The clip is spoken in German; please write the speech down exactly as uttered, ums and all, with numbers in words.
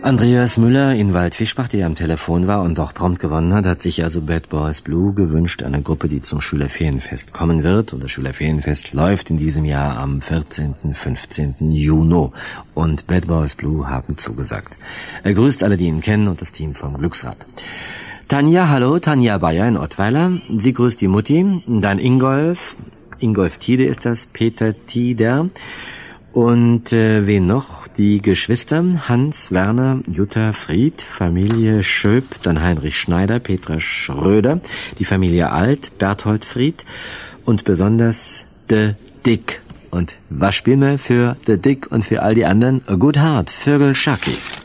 Andreas Müller in Waldfischbach, der am Telefon war und auch prompt gewonnen hat, hat sich also Bad Boys Blue gewünscht, eine Gruppe, die zum Schülerferienfest kommen wird. Und das Schülerferienfest läuft in diesem Jahr am vierzehnten, fünfzehnten Juni. Und Bad Boys Blue haben zugesagt. Er grüßt alle, die ihn kennen und das Team vom Glücksrad. Tanja, hallo, Tanja Bayer in Ottweiler. Sie grüßt die Mutti, dann Ingolf, Ingolf Tiede ist das, Peter Tieder. Und äh, wen noch? Die Geschwister Hans, Werner, Jutta Fried, Familie Schöp, dann Heinrich Schneider, Petra Schröder, die Familie Alt, Berthold Fried und besonders de Dick. Und was spielen wir für de Dick und für all die anderen? A Good Heart, Vögel Schacki.